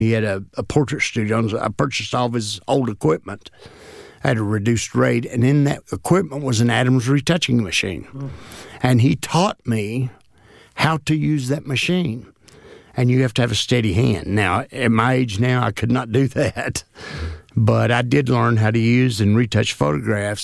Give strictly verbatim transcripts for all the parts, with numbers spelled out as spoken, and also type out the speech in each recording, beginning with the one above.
He had a, a portrait studio. I purchased all of his old equipment at a reduced rate, and in that equipment was an Adams retouching machine. Oh. And he taught me how to use that machine. And you have to have a steady hand. Now, at my age now, I could not do that. But I did learn how to use and retouch photographs.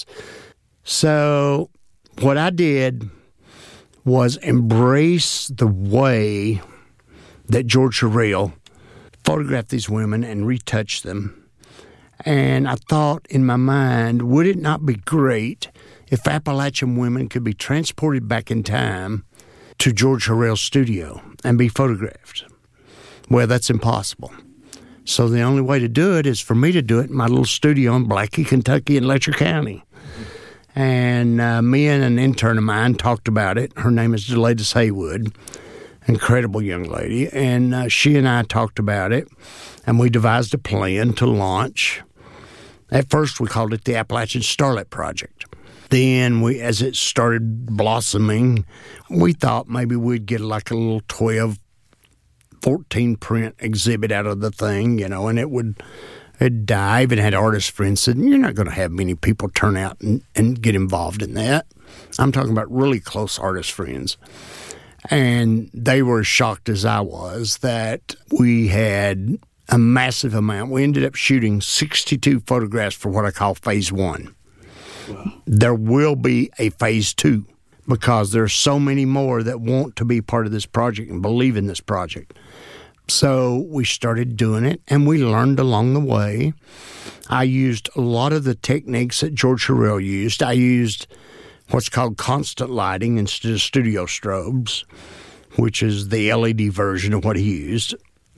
So what I did was embrace the way that George Sherrill photographed these women and retouched them. And I thought in my mind, would it not be great if Appalachian women could be transported back in time to George Sherrill's studio and be photographed? Well, that's impossible. So the only way to do it is for me to do it in my little studio in Blackie, Kentucky in Letcher County. And uh, me and an intern of mine talked about it. Her name is Deladis Haywood. Incredible young lady, and uh, she and I talked about it, and we devised a plan to launch. At first, we called it the Appalachian Starlet Project. Then, we, as it started blossoming, we thought maybe we'd get like a little twelve, fourteen print exhibit out of the thing, you know, and it would it'd die. I even had artist friends said, you're not going to have many people turn out and, and get involved in that. I'm talking about really close artist friends. And they were as shocked as I was that we had a massive amount. We ended up shooting sixty-two photographs for what I call phase one. Wow. There will be a phase two because there's so many more that want to be part of this project and believe in this project. So we started doing it, and we learned along the way. I used a lot of the techniques that George Sherrill used. I used what's called constant lighting instead of studio strobes, which is the L E D version of what he used.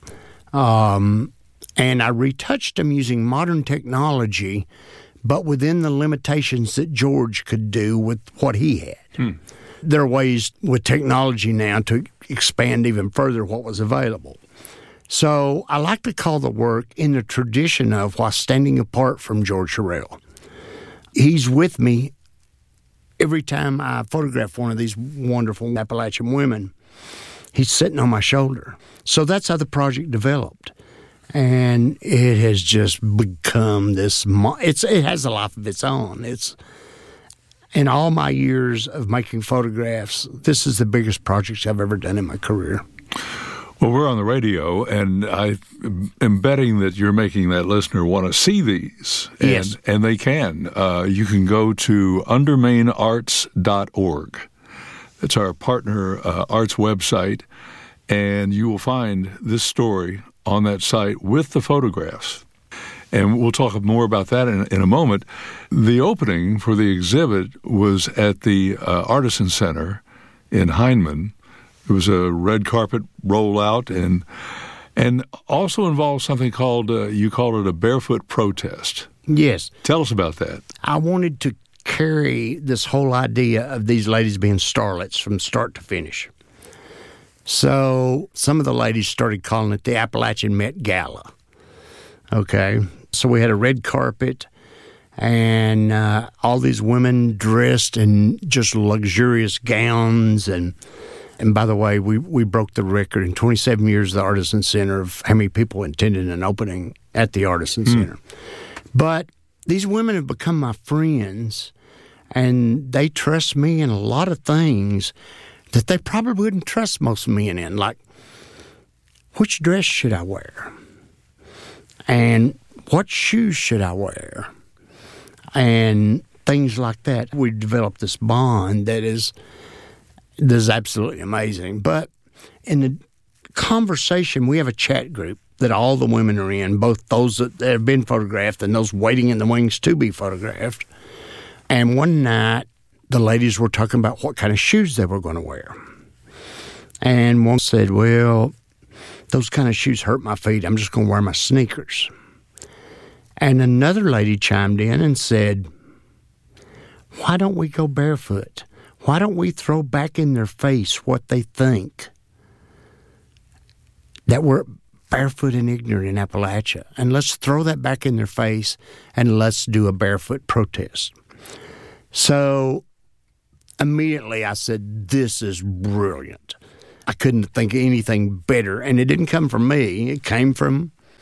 Um, and I retouched them using modern technology, but within the limitations that George could do with what he had. Hmm. There are ways with technology now to expand even further what was available. So I like to call the work in the tradition of while standing apart from George Sherrill. He's with me every time I photograph one of these wonderful Appalachian women. He's sitting on my shoulder. So that's how the project developed. And it has just become this, it's, it has a life of its own. It's, in all my years of making photographs, this is the biggest project I've ever done in my career. Well, we're on the radio, and I am betting that you're making that listener want to see these. And, yes. And they can. Uh, you can go to undermain arts dot org. That's our partner uh, arts website, and you will find this story on that site with the photographs. And we'll talk more about that in, in a moment. The opening for the exhibit was at the uh, Artisan Center in Heinemann. It was a red carpet rollout, and and also involved something called, uh, you called it a barefoot protest. Yes. Tell us about that. I wanted to carry this whole idea of these ladies being starlets from start to finish. So some of the ladies started calling it the Appalachian Met Gala. Okay. So we had a red carpet, and uh, all these women dressed in just luxurious gowns. And and by the way, we, we broke the record in twenty-seven years of the Artisan Center of how many people attended an opening at the Artisan mm. Center. But these women have become my friends, and they trust me in a lot of things that they probably wouldn't trust most men in, like, which dress should I wear? And what shoes should I wear? And things like that. We developed this bond that is, that is absolutely amazing. But in the conversation, we have a chat group that all the women are in, both those that have been photographed and those waiting in the wings to be photographed. And one night, the ladies were talking about what kind of shoes they were going to wear. And one said, well, those kind of shoes hurt my feet. I'm just going to wear my sneakers. And another lady chimed in and said, why don't we go barefoot? Why don't we throw back in their face what they think? That we're barefoot and ignorant in Appalachia. And let's throw that back in their face, and let's do a barefoot protest. So immediately I said, this is brilliant. I couldn't think of anything better. And it didn't come from me. It came from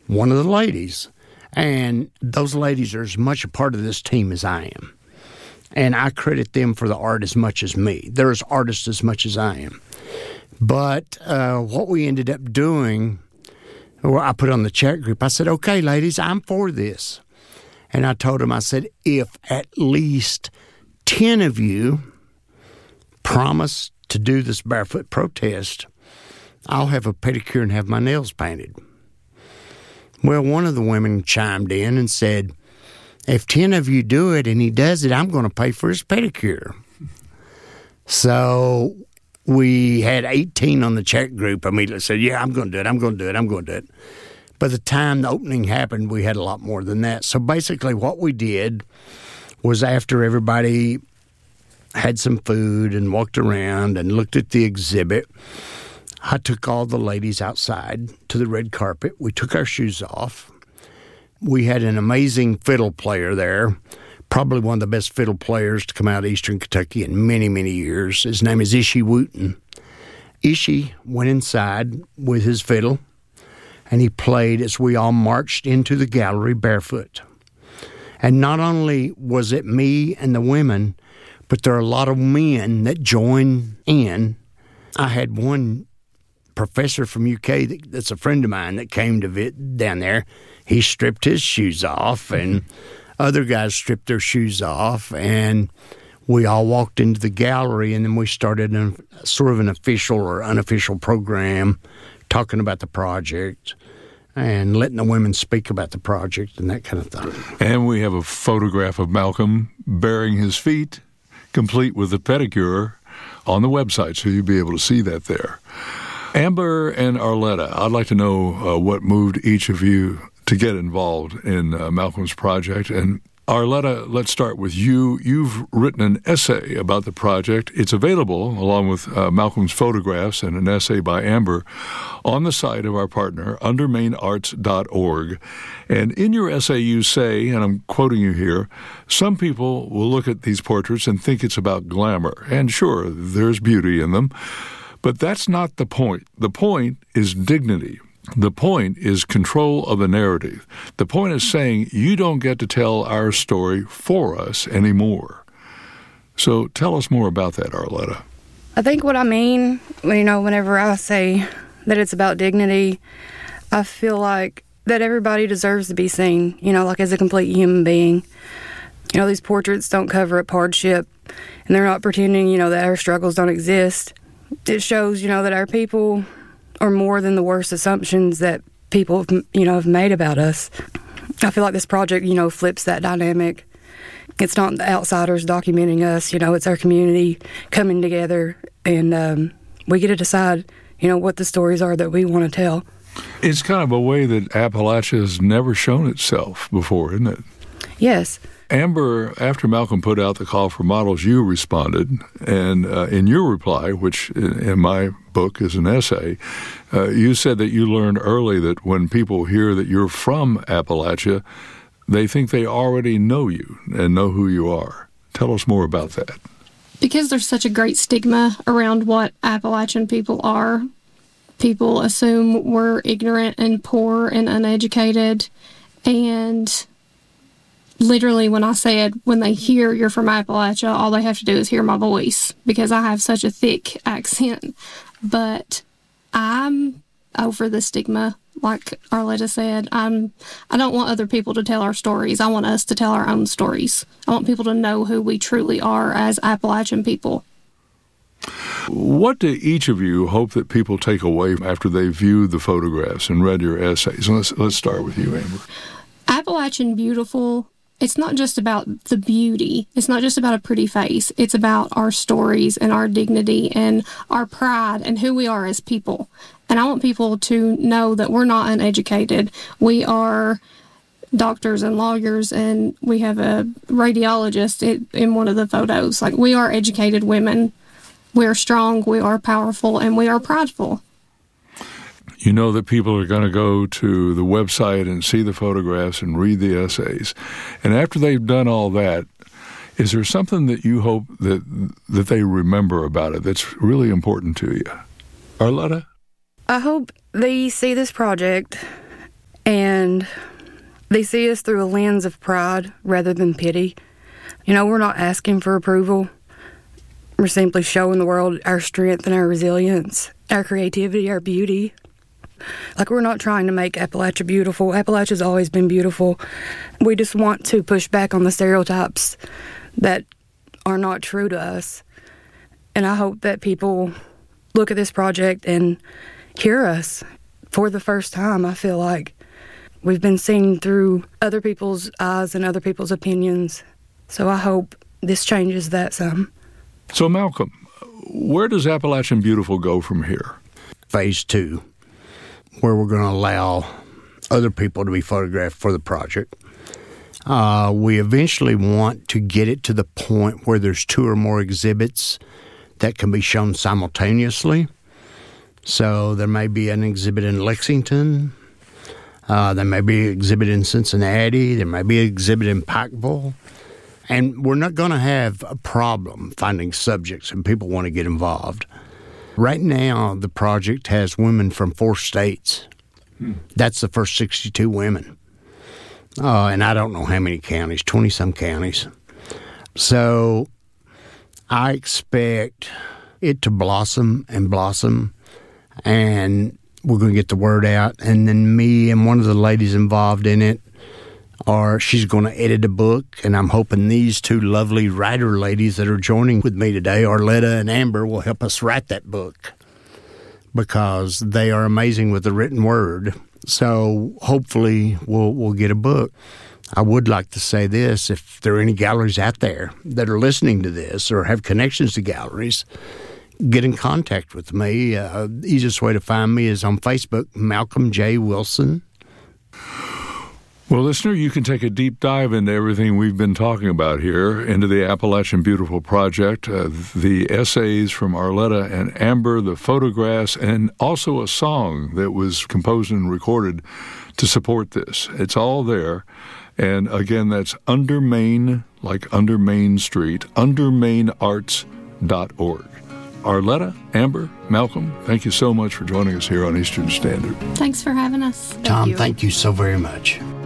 one of the ladies. And those ladies are as much a part of this team as I am. And I credit them for the art as much as me. They're as artists as much as I am. But uh, what we ended up doing, well, I put on the chat group, I said, okay, ladies, I'm for this. And I told them, I said, if at least ten of you promise to do this barefoot protest, I'll have a pedicure and have my nails painted. Well, one of the women chimed in and said, if ten of you do it and he does it, I'm going to pay for his pedicure. So we had eighteen on the chat group. Immediately said, yeah, I'm going to do it. I'm going to do it. I'm going to do it. By the time the opening happened, we had a lot more than that. So basically what we did was after everybody had some food and walked around and looked at the exhibit, I took all the ladies outside to the red carpet. We took our shoes off. We had an amazing fiddle player there, probably one of the best fiddle players to come out of Eastern Kentucky in many, many years. His name is Ishi Wooten. Ishi went inside with his fiddle, and he played as we all marched into the gallery barefoot. And not only was it me and the women, but there are a lot of men that join in. I had one professor from U K that, that's a friend of mine that came to visit down there. He stripped his shoes off, and other guys stripped their shoes off, and we all walked into the gallery, and then we started a, sort of an official or unofficial program talking about the project and letting the women speak about the project and that kind of thing. And we have a photograph of Malcolm bearing his feet, complete with the pedicure, on the website, so you'll be able to see that there. Amber and Arletta, I'd like to know uh, what moved each of you to get involved in uh, Malcolm's project. And Arletta, let's start with you. You've written an essay about the project. It's available, along with uh, Malcolm's photographs and an essay by Amber, on the site of our partner, under main arts dot org. And in your essay you say, and I'm quoting you here, some people will look at these portraits and think it's about glamour. And sure, there's beauty in them. But that's not the point. The point is dignity. The point is control of the narrative. The point is saying you don't get to tell our story for us anymore. So tell us more about that, Arletta. I think what I mean, you know, whenever I say that it's about dignity, I feel like that everybody deserves to be seen, you know, like as a complete human being. You know, these portraits don't cover up hardship, and they're not pretending, you know, that our struggles don't exist. It shows, you know, that our people are more than the worst assumptions that people, have, you know, have made about us. I feel like this project, you know, flips that dynamic. It's not the outsiders documenting us, you know, it's our community coming together, and um, we get to decide, you know, what the stories are that we want to tell. It's kind of a way that Appalachia has never shown itself before, isn't it? Yes. Amber, after Malcolm put out the call for models, you responded, and uh, in your reply, which in my book is an essay, uh, you said that you learned early that when people hear that you're from Appalachia, they think they already know you and know who you are. Tell us more about that. Because there's such a great stigma around what Appalachian people are, people assume we're ignorant and poor and uneducated, and literally, when I said, when they hear you're from Appalachia, all they have to do is hear my voice, because I have such a thick accent. But I'm over the stigma, like Arletta said. I'm, I don't want other people to tell our stories. I want us to tell our own stories. I want people to know who we truly are as Appalachian people. What do each of you hope that people take away after they viewed the photographs and read your essays? Let's, let's start with you, Amber. Appalachian Beautiful, it's not just about the beauty. It's not just about a pretty face. It's about our stories and our dignity and our pride and who we are as people. And I want people to know that we're not uneducated. We are doctors and lawyers, and we have a radiologist in one of the photos. Like, we are educated women. We are strong, we are powerful, and we are prideful. You know that people are going to go to the website and see the photographs and read the essays. And after they've done all that, is there something that you hope that that they remember about it that's really important to you? Arletta? I hope they see this project And they see us through a lens of pride rather than pity. You know, we're not asking for approval. We're simply showing the world our strength and our resilience, our creativity, our beauty. Like, we're not trying to make Appalachia beautiful. Appalachia's always been beautiful. We just want to push back on the stereotypes that are not true to us. And I hope that people look at this project and hear us. For the first time, I feel like we've been seen through other people's eyes and other people's opinions. So I hope this changes that some. So, Malcolm, where does Appalachian Beautiful go from here? Phase two, where we're going to allow other people to be photographed for the project. Uh, we eventually want to get it to the point where there's two or more exhibits that can be shown simultaneously. So there may be an exhibit in Lexington. Uh, there may be an exhibit in Cincinnati. There may be an exhibit in Pikeville. And we're not going to have a problem finding subjects and people want to get involved. Right now, the project has women from four states. Hmm. That's the first sixty-two women. Uh, and I don't know how many counties, twenty-some counties. So I expect it to blossom and blossom, and we're going to get the word out. And then me and one of the ladies involved in it, or she's going to edit a book, and I'm hoping these two lovely writer ladies that are joining with me today, Arletta and Amber, will help us write that book because they are amazing with the written word. So hopefully we'll we'll get a book. I would like to say this, if there are any galleries out there that are listening to this or have connections to galleries, get in contact with me. Uh, the easiest way to find me is on Facebook, Malcolm J. Wilson. Well, listener, you can take a deep dive into everything we've been talking about here, into the Appalachian Beautiful Project, uh, the essays from Arletta and Amber, the photographs, and also a song that was composed and recorded to support this. It's all there. And again, that's Under Main, like under Main Street, under main arts dot org. Arletta, Amber, Malcolm, thank you so much for joining us here on Eastern Standard. Thanks for having us. Tom, you. thank you so very much.